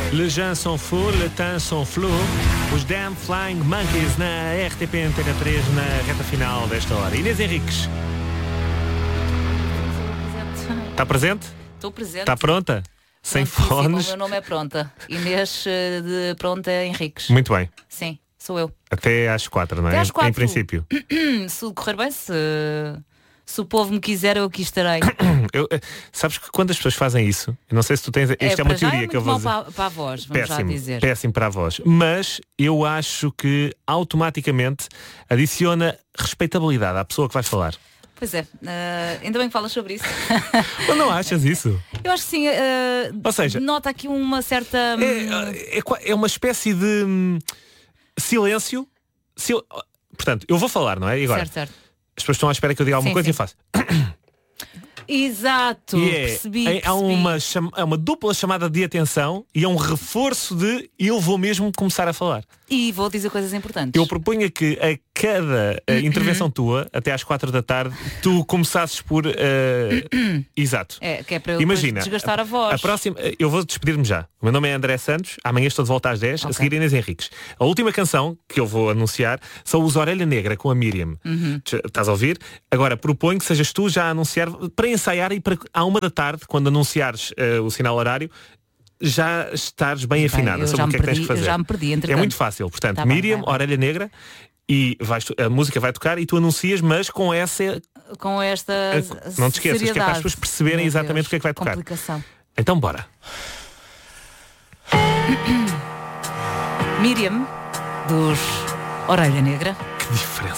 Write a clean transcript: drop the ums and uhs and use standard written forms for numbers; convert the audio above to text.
Les gens sont fous, le temps sont flou. Os Damn Flying Monkeys na RTP Antena 3 na reta final desta hora. Inês Henriques. Está presente? Estou presente. Está pronta? Sem fones? O meu nome é Pronta. Inês de Pronta Henriques. Muito bem. Sim, sou eu. Até às 4, não é? Até às 4. Em princípio. Se correr bem, se o povo me quiser, eu aqui estarei. Sabes que quando as pessoas fazem isso, eu não sei se tu tens. Isto é uma teoria que eu vou dizer. Para a voz, vamos já dizer. Péssimo para a voz. Mas eu acho que automaticamente adiciona respeitabilidade à pessoa que vai falar. Pois é, ainda bem que falas sobre isso. Ou não achas isso? Eu acho que sim. Ou seja, nota aqui uma certa. É uma espécie de silêncio. Portanto, eu vou falar, não é? E agora, certo. As pessoas estão à espera que eu diga alguma coisa e eu faço. Exato, percebi. É uma dupla chamada de atenção e é um reforço de eu vou mesmo começar a falar. E vou dizer coisas importantes. Eu proponho que a cada intervenção tua, até às 4 da tarde, tu começasses por... Exato. Que é para eu desgastar a voz. A próxima, eu vou despedir-me já. O meu nome é André Santos, amanhã estou de volta às 10, a seguir Inês Henriques. A última canção que eu vou anunciar são os Orelha Negra com a Miriam. Estás a ouvir? Agora, proponho que sejas tu já a anunciar, para ensaiar e para à 1 da tarde, quando anunciares o sinal horário, já estares bem afinada sobre o que é que tens que fazer. Eu já me perdi, entretanto. É muito fácil. Portanto, Miriam, Orelha Negra, e a música vai tocar e tu anuncias, mas com esta não te esqueças, que é para as pessoas perceberem exatamente o que é que vai tocar. Complicação. Então bora. Miriam, dos Orelha Negra. Que diferença.